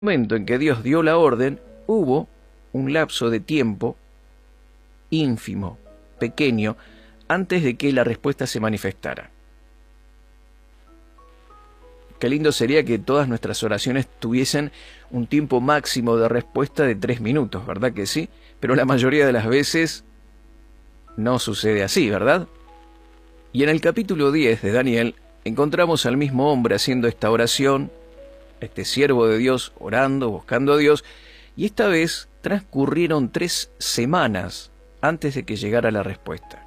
momento en que Dios dio la orden, hubo un lapso de tiempo ínfimo, pequeño, antes de que la respuesta se manifestara. Qué lindo sería que todas nuestras oraciones tuviesen un tiempo máximo de respuesta de 3 minutos, ¿verdad que sí? Pero la mayoría de las veces no sucede así, ¿verdad? Y en el capítulo 10 de Daniel encontramos al mismo hombre haciendo esta oración, este siervo de Dios orando, buscando a Dios, y esta vez transcurrieron 3 semanas antes de que llegara la respuesta.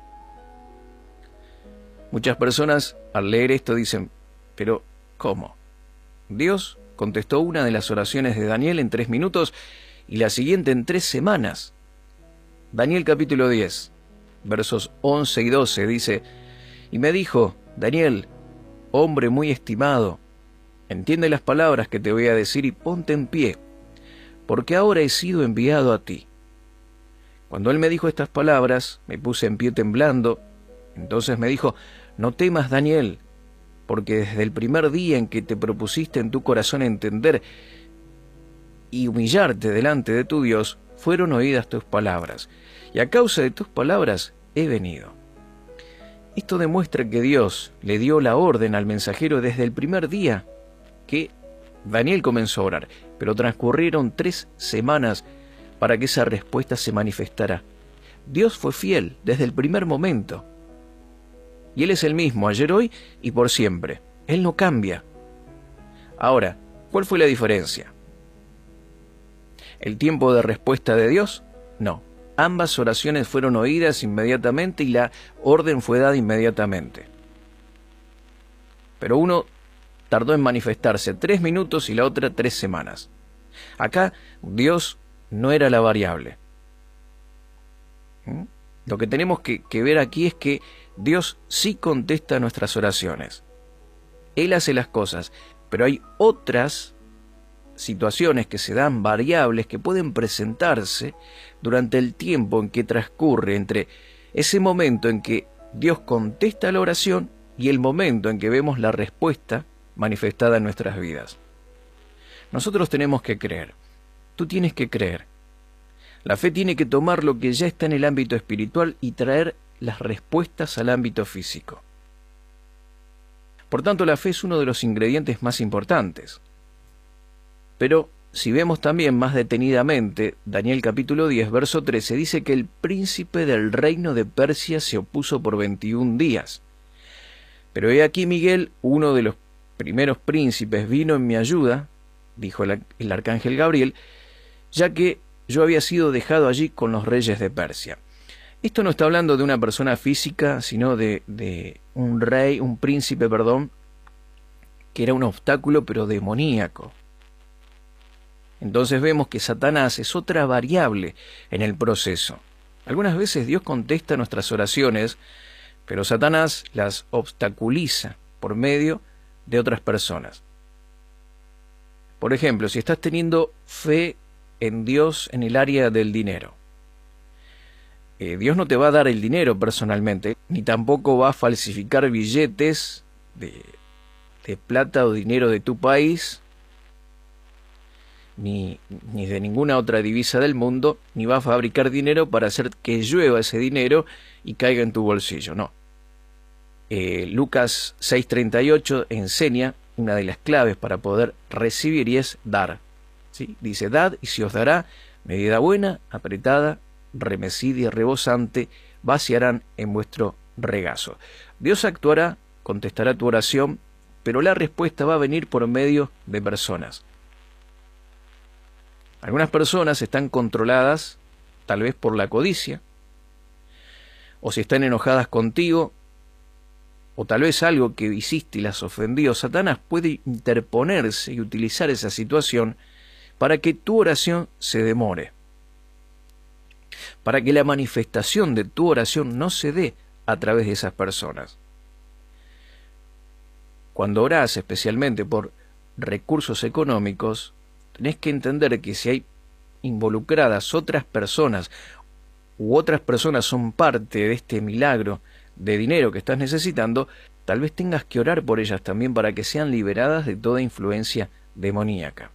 Muchas personas al leer esto dicen, pero ¿cómo? Dios contestó una de las oraciones de Daniel en 3 minutos y la siguiente en 3 semanas. Daniel capítulo 10, versos 11 y 12 dice, y me dijo, Daniel, hombre muy estimado, entiende las palabras que te voy a decir y ponte en pie, porque ahora he sido enviado a ti. Cuando él me dijo estas palabras, me puse en pie temblando. Entonces me dijo, no temas, Daniel, porque desde el primer día en que te propusiste en tu corazón entender y humillarte delante de tu Dios, fueron oídas tus palabras, y a causa de tus palabras he venido. Esto demuestra que Dios le dio la orden al mensajero desde el primer día que Daniel comenzó a orar, pero transcurrieron 3 semanas para que esa respuesta se manifestara. Dios fue fiel desde el primer momento. Y Él es el mismo, ayer, hoy y por siempre. Él no cambia. Ahora, ¿cuál fue la diferencia? ¿El tiempo de respuesta de Dios? No. Ambas oraciones fueron oídas inmediatamente y la orden fue dada inmediatamente. Pero uno tardó en manifestarse 3 minutos y la otra 3 semanas. Acá Dios no era la variable. Lo que tenemos que ver aquí es que Dios sí contesta nuestras oraciones. Él hace las cosas, pero hay otras situaciones que se dan, variables que pueden presentarse durante el tiempo en que transcurre entre ese momento en que Dios contesta la oración y el momento en que vemos la respuesta manifestada en nuestras vidas. Nosotros tenemos que creer. Tú tienes que creer. La fe tiene que tomar lo que ya está en el ámbito espiritual y traer las respuestas al ámbito físico. Por tanto, la fe es uno de los ingredientes más importantes. Pero, si vemos también más detenidamente, Daniel capítulo 10, verso 13, dice que el príncipe del reino de Persia se opuso por 21 días. Pero he aquí Miguel, uno de los primeros príncipes, vino en mi ayuda, dijo el arcángel Gabriel, ya que yo había sido dejado allí con los reyes de Persia. Esto no está hablando de una persona física, sino de un rey, un príncipe, que era un obstáculo pero demoníaco. Entonces vemos que Satanás es otra variable en el proceso. Algunas veces Dios contesta nuestras oraciones, pero Satanás las obstaculiza por medio de otras personas. Por ejemplo, si estás teniendo fe en Dios en el área del dinero, Dios no te va a dar el dinero personalmente, ni tampoco va a falsificar billetes de plata o dinero de tu país, ni de ninguna otra divisa del mundo, ni va a fabricar dinero para hacer que llueva ese dinero y caiga en tu bolsillo, no. Lucas 6:38 enseña una de las claves para poder recibir y es dar. ¿Sí? Dice, dad y se os dará, medida buena, apretada, remecida y rebosante, vaciarán en vuestro regazo. Dios actuará, contestará tu oración, pero la respuesta va a venir por medio de personas. Algunas personas están controladas, tal vez por la codicia, o si están enojadas contigo, o tal vez algo que hiciste y las ofendió. Satanás puede interponerse y utilizar esa situación para que tu oración se demore, para que la manifestación de tu oración no se dé a través de esas personas. Cuando orás especialmente por recursos económicos, tenés que entender que si hay involucradas otras personas u otras personas son parte de este milagro de dinero que estás necesitando, tal vez tengas que orar por ellas también para que sean liberadas de toda influencia demoníaca.